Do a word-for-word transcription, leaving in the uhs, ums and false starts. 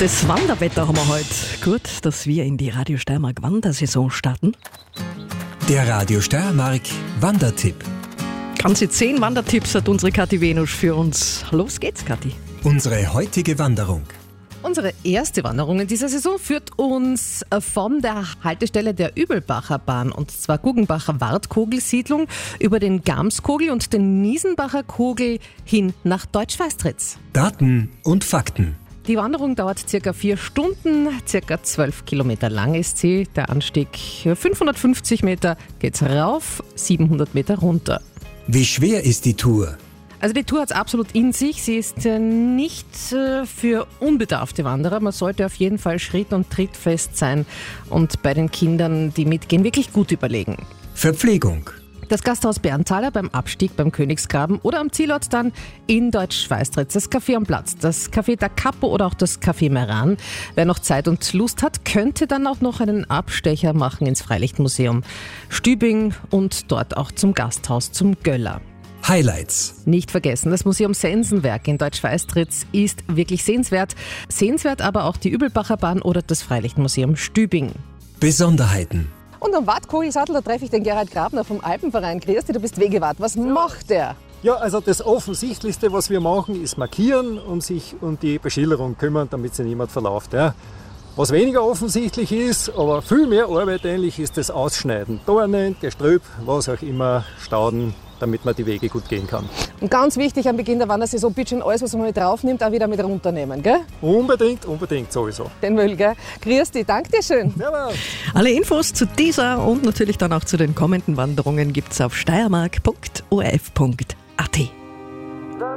Gutes Wanderwetter haben wir heute. Gut, dass wir in die Radio Steiermark Wandersaison starten. Der Radio Steiermark Wandertipp. Ganze zehn Wandertipps hat unsere Kathi Venusch für uns. Los geht's, Kathi. Unsere heutige Wanderung. Unsere erste Wanderung in dieser Saison führt uns von der Haltestelle der Übelbacher Bahn, und zwar Guggenbacher Wartkogel-Siedlung, über den Gamskogel und den Niesenbacher Kogel hin nach Deutsch-Feistritz. Daten und Fakten. Die Wanderung dauert circa vier Stunden, circa zwölf Kilometer lang ist sie. Der Anstieg fünfhundertfünfzig Meter geht's rauf, siebenhundert Meter runter. Wie schwer ist die Tour? Also die Tour hat es absolut in sich. Sie ist nicht für unbedarfte Wanderer. Man sollte auf jeden Fall schritt- und trittfest sein und bei den Kindern, die mitgehen, wirklich gut überlegen. Verpflegung. Das Gasthaus Bärenthaler beim Abstieg beim Königsgraben oder am Zielort dann in Deutsch-Feistritz, das Café am Platz, das Café da Capo oder auch das Café Meran. Wer noch Zeit und Lust hat, könnte dann auch noch einen Abstecher machen ins Freilichtmuseum Stübing und dort auch zum Gasthaus zum Göller. Highlights. Nicht vergessen, das Museum Sensenwerk in Deutsch-Feistritz ist wirklich sehenswert. Sehenswert aber auch die Übelbacher Bahn oder das Freilichtmuseum Stübing. Besonderheiten. Und am Wartkogelsattel, da treffe ich den Gerhard Grabner vom Alpenverein. Grüß dich, du bist Wegewart. Was macht der? Ja, also das Offensichtlichste, was wir machen, ist markieren und sich um die Beschilderung kümmern, damit sich niemand verläuft. Ja. Was weniger offensichtlich ist, aber viel mehr Arbeit eigentlich, ist das Ausschneiden. Dornen, Gestrüpp, was auch immer, Stauden, damit man die Wege gut gehen kann. Und ganz wichtig am Beginn der Wandersaison, bitte schön alles, was man mit draufnimmt, auch wieder mit runternehmen, gell? Unbedingt, unbedingt sowieso. Den Müll, gell? Grüß dich, danke dir schön. Ja, Alle Infos zu dieser und natürlich dann auch zu den kommenden Wanderungen gibt's auf steiermark punkt o r f punkt a t.